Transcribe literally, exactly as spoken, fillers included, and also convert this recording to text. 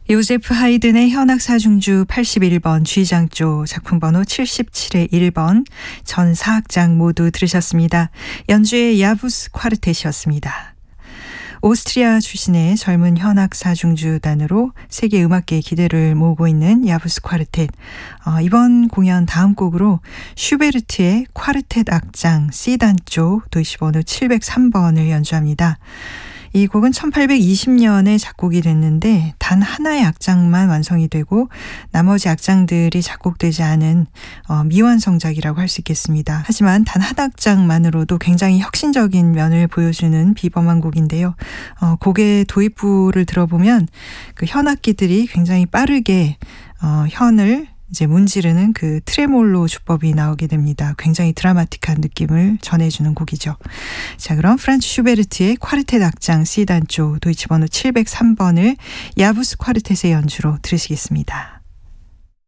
요제프 하이든의 현악사중주 팔십일 번 G장조 작품번호 칠십칠의 일 번 전 사악장 모두 들으셨습니다. 연주의 야부스 콰르텟이었습니다. 오스트리아 출신의 젊은 현악사중주단으로 세계 음악계의 기대를 모으고 있는 야부스 콰르텟. 어, 이번 공연 다음 곡으로 슈베르트의 콰르텟 악장 C단조 도이치번호 칠백삼 번을 연주합니다. 이 곡은 천팔백이십 년에 작곡이 됐는데 단 하나의 악장만 완성이 되고 나머지 악장들이 작곡되지 않은 어, 미완성작이라고 할 수 있겠습니다. 하지만 단 한 악장만으로도 굉장히 혁신적인 면을 보여주는 비범한 곡인데요. 어, 곡의 도입부를 들어보면 그 현악기들이 굉장히 빠르게 어, 현을 이제 문지르는 그 트레몰로 주법이 나오게 됩니다. 굉장히 드라마틱한 느낌을 전해주는 곡이죠. 자, 그럼 프란츠 슈베르트의 콰르텟 악장 C단조 도이치번호 칠백삼 번을 야부스 콰르텟의 연주로 들으시겠습니다.